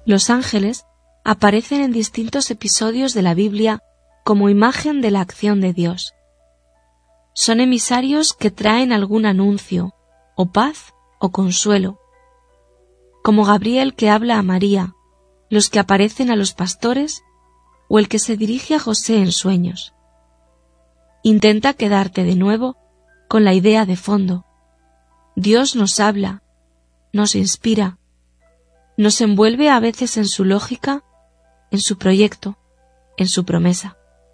Los ángeles aparecen en distintos episodios de la Biblia como imagen de la acción de Dios. Son emisarios que traen algún anuncio, o paz o consuelo, como Gabriel que habla a María, los que aparecen a los pastores o el que se dirige a José en sueños. Intenta quedarte de nuevo con la idea de fondo. Dios nos habla, nos inspira, nos envuelve a veces en su lógica, en su proyecto, en su promesa.